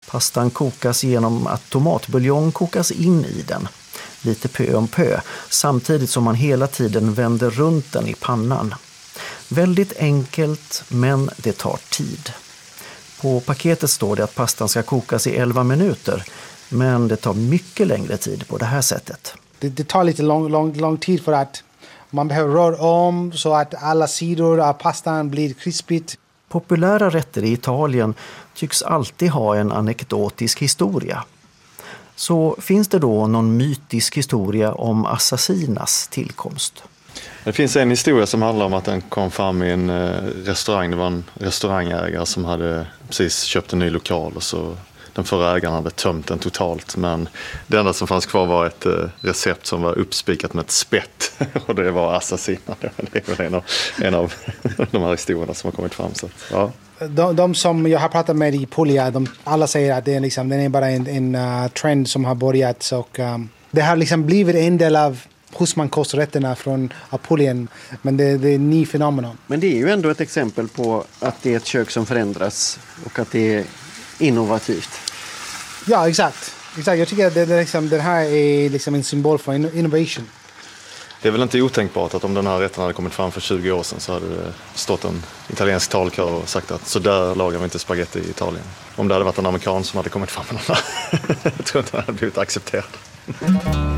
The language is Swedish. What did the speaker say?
Pastan kokas genom att tomatbuljong kokas in i den, lite pö om pö, samtidigt som man hela tiden vänder runt den i pannan. Väldigt enkelt, men det tar tid. På paketet står det att pastan ska kokas i 11 minuter, men det tar mycket längre tid på det här sättet. Det tar lite lång tid för att man behöver röra om så att alla sidor av pastan blir krispigt. Populära rätter i Italien tycks alltid ha en anekdotisk historia. Så finns det då någon mytisk historia om assassinas tillkomst? Det finns en historia som handlar om att den kom fram i en restaurang. Det var en restaurangägare som hade precis köpt en ny lokal och så den förra ägaren hade tömt den totalt. Men det enda som fanns kvar var ett recept som var uppspikat med ett spett och det var assassina. Det är väl en av de här historierna som har kommit fram. Så, ja. De som jag har pratat med i Puglia, alla säger att det är, liksom, den är bara en trend som har börjat. Och, det har liksom blivit en del av husmankosträtterna från Apulien, men det är en ny fenomen. Men det är ju ändå ett exempel på att det är ett kök som förändras och att det är innovativt. Ja, exakt. Jag tycker att det här är liksom en symbol för innovation. Det är väl inte otänkbart att om den här rätten hade kommit fram för 20 år sedan så hade det stått en italiensk talkör och sagt att så där lagar vi inte spaghetti i Italien. Om det hade varit en amerikan som hade kommit fram med den här, jag tror inte den hade blivit accepterad.